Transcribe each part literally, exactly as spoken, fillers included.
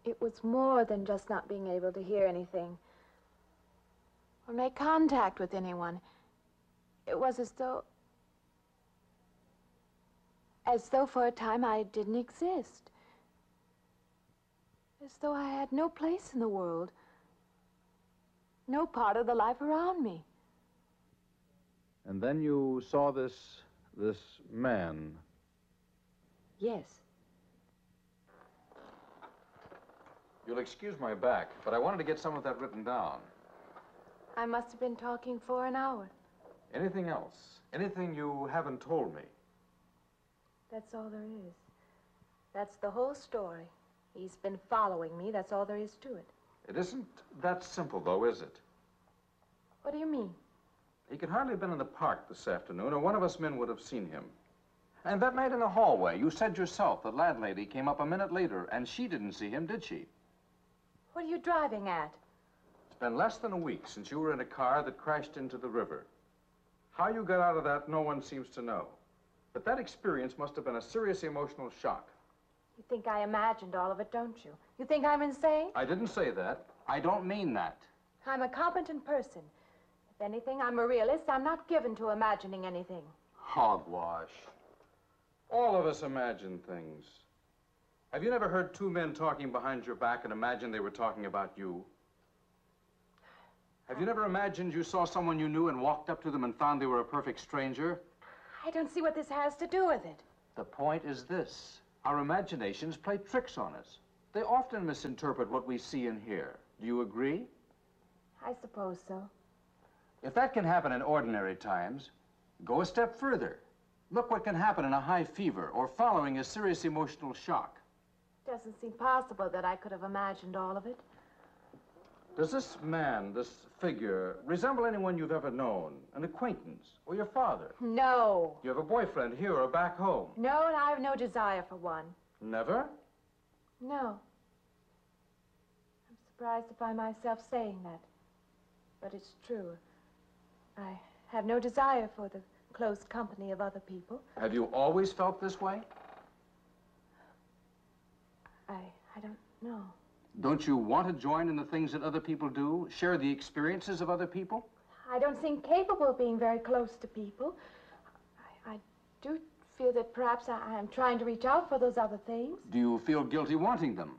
It was more than just not being able to hear anything or make contact with anyone. It was as though... as though for a time I didn't exist. As though I had no place in the world. No part of the life around me. And then you saw this, this man. Yes. You'll excuse my back, but I wanted to get some of that written down. I must have been talking for an hour. Anything else? Anything you haven't told me? That's all there is. That's the whole story. He's been following me. That's all there is to it. It isn't that simple, though, is it? What do you mean? He could hardly have been in the park this afternoon, or one of us men would have seen him. And that night in the hallway, you said yourself the landlady came up a minute later, and she didn't see him, did she? What are you driving at? It's been less than a week since you were in a car that crashed into the river. How you got out of that, no one seems to know. But that experience must have been a serious emotional shock. You think I imagined all of it, don't you? You think I'm insane? I didn't say that. I don't mean that. I'm a competent person. If anything, I'm a realist. I'm not given to imagining anything. Hogwash. All of us imagine things. Have you never heard two men talking behind your back and imagined they were talking about you? Have you never imagined you saw someone you knew and walked up to them and found they were a perfect stranger? I don't see what this has to do with it. The point is this. Our imaginations play tricks on us. They often misinterpret what we see and hear. Do you agree? I suppose so. If that can happen in ordinary times, go a step further. Look what can happen in a high fever or following a serious emotional shock. Doesn't seem possible that I could have imagined all of it. Does this man, this figure, resemble anyone you've ever known? An acquaintance? Or your father? No. You have a boyfriend here or back home? No, and I have no desire for one. Never? No. I'm surprised to find myself saying that. But it's true. I have no desire for the close company of other people. Have you always felt this way? I, I don't know. Don't you want to join in the things that other people do? Share the experiences of other people? I don't seem capable of being very close to people. I, I do feel that perhaps I, I am trying to reach out for those other things. Do you feel guilty wanting them?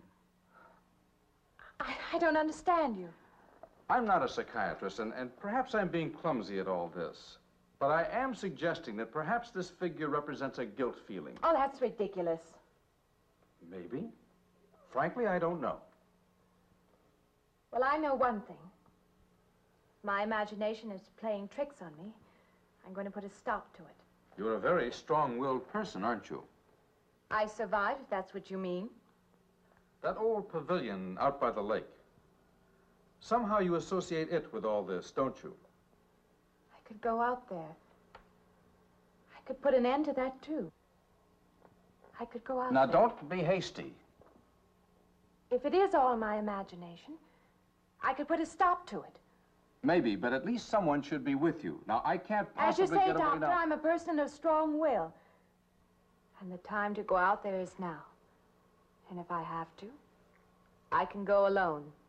I, I don't understand you. I'm not a psychiatrist, and, and perhaps I'm being clumsy at all this. But I am suggesting that perhaps this figure represents a guilt feeling. Oh, that's ridiculous. Maybe. Frankly, I don't know. Well, I know one thing. My imagination is playing tricks on me. I'm going to put a stop to it. You're a very strong-willed person, aren't you? I survive, if that's what you mean. That old pavilion out by the lake. Somehow you associate it with all this, don't you? I could go out there. I could put an end to that, too. I could go out Now, there. don't be hasty. If it is all my imagination, I could put a stop to it. Maybe, but at least someone should be with you. Now, I can't As you possibly say, get away Doctor, now. I'm a person of strong will. And the time to go out there is now. And if I have to, I can go alone.